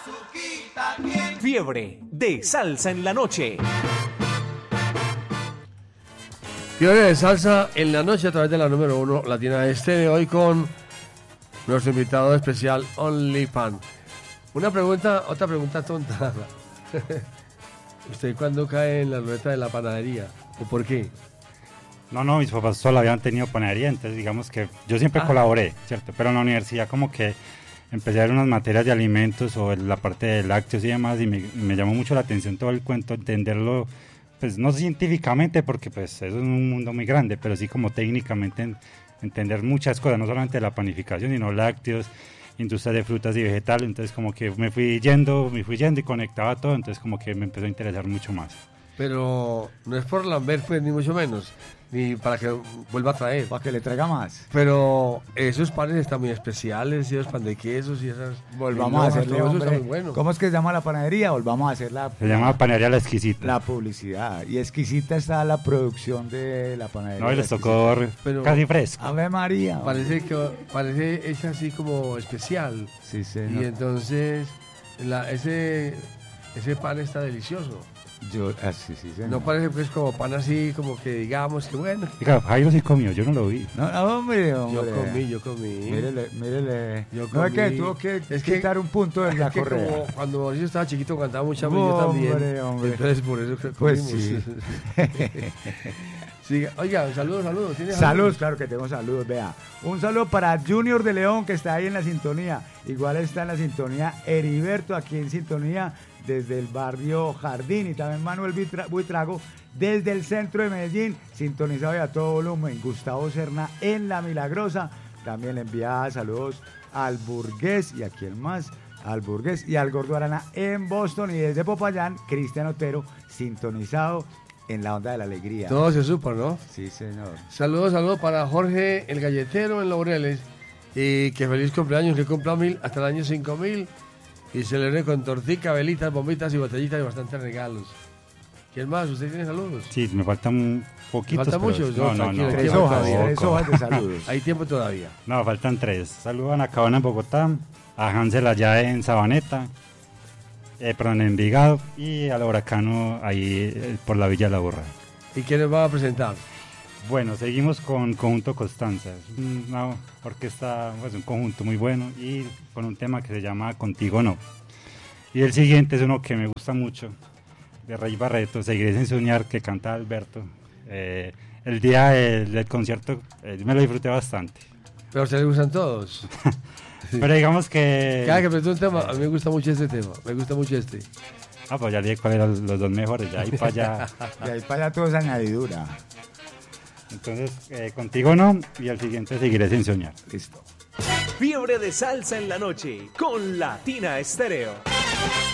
Fiebre de salsa en la noche. Fiebre de salsa en la noche a través de la número 1 Latina Estéreo, hoy con nuestro invitado especial Only Pan. Otra pregunta tonta. ¿Usted cuándo cae en la ruleta de la panadería? ¿O por qué? No, mis papás solo habían tenido panadería, entonces digamos que yo siempre colaboré, ¿cierto? Pero en la universidad como que empecé a ver unas materias de alimentos o la parte de lácteos y demás, y me llamó mucho la atención todo el cuento, entenderlo, pues no científicamente, porque pues eso es un mundo muy grande, pero sí como técnicamente entender muchas cosas, no solamente la panificación, sino lácteos, industria de frutas y vegetales. Entonces como que me fui yendo y conectaba todo, entonces como que me empezó a interesar mucho más. Pero no es por lamber, pues, ni mucho menos, ni para que vuelva a traer. Para que le traiga más. Pero esos panes están muy especiales, y esos pan de quesos y esas... Volvamos a hacerle, todo eso hombre. está muy bueno. ¿Cómo es que se llama la panadería? Volvamos a hacer Se llama Panadería La Exquisita. la publicidad. Y exquisita está la producción de la panadería. No, y les tocó Pero- casi fresco. Ave María. Parece hecha así como especial. Sí, Y señor. entonces ese pan está delicioso. Sí, señor. No parece pues como pan así, como que digamos que bueno. Diga, Jairo sí comió, yo no lo vi. No, hombre. Yo comí. Mírele. Yo No es que comí. tuvo que Es que- quitar un punto de la Es que correa. como cuando Mauricio estaba chiquito cantaba mucha hambre, yo también. Hombre. Entonces por eso que Pues comimos. sí. Sí, oiga, saludos. ¿Tiene Saludos, claro que tengo saludos, vea. Un saludo para Junior de León, que está ahí en la sintonía. Igual está en la sintonía Heriberto, aquí en sintonía desde el barrio Jardín. Y también Manuel Buitrago desde el centro de Medellín, sintonizado y a todo volumen. Gustavo Serna en La Milagrosa. También le envía saludos al Burgués y a quién más. Al Burgués y al Gordo Arana en Boston. Y desde Popayán, Cristian Otero, sintonizado en la onda de la alegría. Todo se supo, ¿no? Sí, señor. Saludos para Jorge el Galletero en Laureles. Y que feliz cumpleaños, que cumpla 1000 hasta el año 5000. Y celebre con tortica, velitas, bombitas y botellitas y bastantes regalos. ¿Quién más? ¿Usted tiene saludos? Sí, me faltan poquitos. ¿Faltan pero- muchos? No, Tranquilo, no. Tres tiempo hojas, todavía. tres hojas de saludos. Hay tiempo todavía. No, faltan 3. Saludos a Ana Cabana en Bogotá, a Hansel allá en Sabaneta, en Envigado, y al Huracano ahí por la Villa La Burra. ¿Y quién nos va a presentar? Bueno, seguimos con Conjunto Constanza. Es una orquesta, pues un conjunto muy bueno, y con un tema que se llama Contigo No. Y el siguiente es uno que me gusta mucho, de Rey Barreto, Seguiré sin soñar, que canta Alberto. El día del concierto me lo disfruté bastante. Pero a usted le gustan todos. Pero digamos que... Cada que presento un tema, a mí me gusta mucho este tema. Me gusta mucho este. Ah, pues ya dije cuáles eran los 2 mejores, ya ahí para allá. De ahí para allá todo es añadidura. Entonces, Contigo No, y el siguiente Seguiré sin soñar. Listo. Fiebre de salsa en la noche con Latina Estéreo.